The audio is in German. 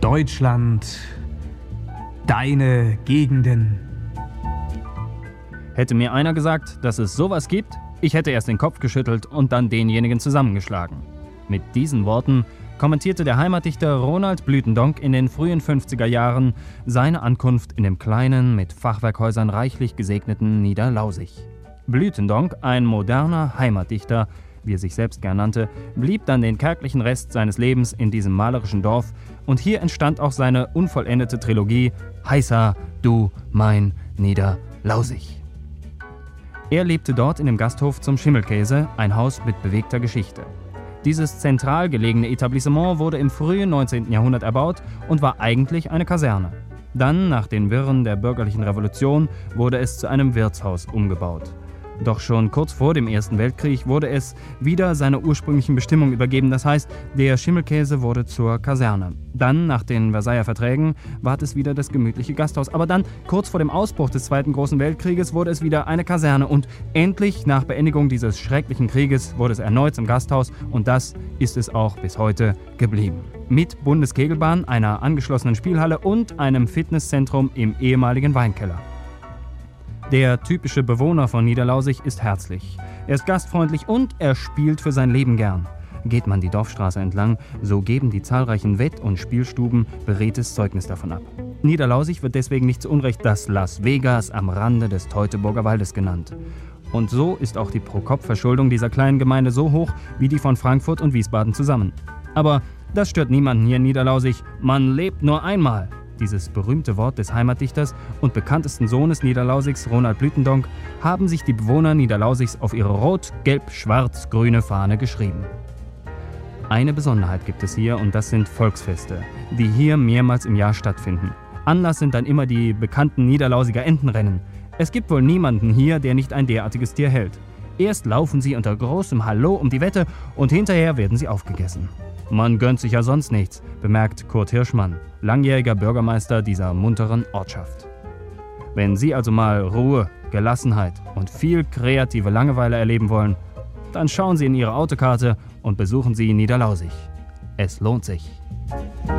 Deutschland, deine Gegenden. Hätte mir einer gesagt, dass es sowas gibt, ich hätte erst den Kopf geschüttelt und dann denjenigen zusammengeschlagen. Mit diesen Worten kommentierte der Heimatdichter Ronald Blütendonck in den frühen 50er Jahren seine Ankunft in dem kleinen, mit Fachwerkhäusern reichlich gesegneten Niederlausig. Blütendonck, ein moderner Heimatdichter, wie er sich selbst gern nannte, blieb dann den kärglichen Rest seines Lebens in diesem malerischen Dorf und hier entstand auch seine unvollendete Trilogie Heißa, du, mein Niederlausig. Er lebte dort in dem Gasthof zum Schimmelkäse, ein Haus mit bewegter Geschichte. Dieses zentral gelegene Etablissement wurde im frühen 19. Jahrhundert erbaut und war eigentlich eine Kaserne. Dann, nach den Wirren der bürgerlichen Revolution, wurde es zu einem Wirtshaus umgebaut. Doch schon kurz vor dem Ersten Weltkrieg wurde es wieder seiner ursprünglichen Bestimmung übergeben, das heißt, der Schimmelkäse wurde zur Kaserne. Dann, nach den Versailler Verträgen, ward es wieder das gemütliche Gasthaus. Aber dann, kurz vor dem Ausbruch des Zweiten Großen Weltkrieges, wurde es wieder eine Kaserne. Und endlich, nach Beendigung dieses schrecklichen Krieges, wurde es erneut zum Gasthaus. Und das ist es auch bis heute geblieben. Mit Bundeskegelbahn, einer angeschlossenen Spielhalle und einem Fitnesszentrum im ehemaligen Weinkeller. Der typische Bewohner von Niederlausig ist herzlich. Er ist gastfreundlich und er spielt für sein Leben gern. Geht man die Dorfstraße entlang, so geben die zahlreichen Wett- und Spielstuben beredtes Zeugnis davon ab. Niederlausig wird deswegen nicht zu Unrecht das Las Vegas am Rande des Teutoburger Waldes genannt. Und so ist auch die Pro-Kopf-Verschuldung dieser kleinen Gemeinde so hoch wie die von Frankfurt und Wiesbaden zusammen. Aber das stört niemanden hier in Niederlausig. Man lebt nur einmal. Dieses berühmte Wort des Heimatdichters und bekanntesten Sohnes Niederlausigs, Ronald Blütendonck, haben sich die Bewohner Niederlausigs auf ihre rot-gelb-schwarz-grüne Fahne geschrieben. Eine Besonderheit gibt es hier und das sind Volksfeste, die hier mehrmals im Jahr stattfinden. Anlass sind dann immer die bekannten Niederlausiger Entenrennen. Es gibt wohl niemanden hier, der nicht ein derartiges Tier hält. Erst laufen sie unter großem Hallo um die Wette und hinterher werden sie aufgegessen. Man gönnt sich ja sonst nichts, bemerkt Kurt Hirschmann, langjähriger Bürgermeister dieser munteren Ortschaft. Wenn Sie also mal Ruhe, Gelassenheit und viel kreative Langeweile erleben wollen, dann schauen Sie in Ihre Autokarte und besuchen Sie Niederlausig. Es lohnt sich.